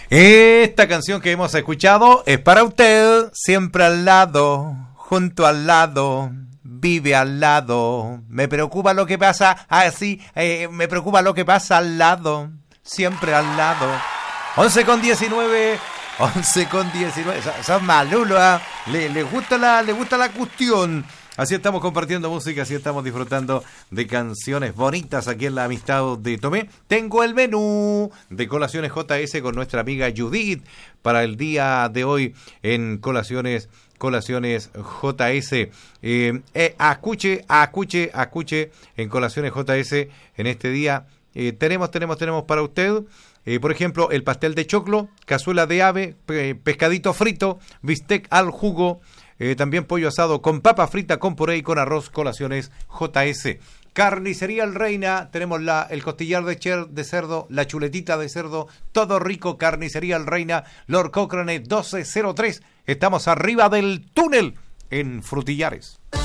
Esta canción que hemos escuchado es para usted, siempre al lado, junto al lado, vive al lado. Me preocupa lo que pasa así, me preocupa lo que pasa al lado, siempre al lado. 11:19. 11:19. Son malulos, ¿eh? Les gusta la cuestión. Así estamos compartiendo música, así estamos disfrutando de canciones bonitas aquí en La Amistad de Tomé. Tengo el menú de Colaciones JS con nuestra amiga Judith para el día de hoy en Colaciones JS. Escuche en Colaciones JS en este día. Tenemos para usted, por ejemplo, el pastel de choclo, cazuela de ave, pescadito frito, bistec al jugo. También pollo asado con papa frita, con puré y con arroz. Colaciones JS. Carnicería El Reina, tenemos el costillar de cerdo, la chuletita de cerdo, todo rico. Carnicería El Reina, Lord Cochrane 1203. Estamos arriba del túnel en Frutillares.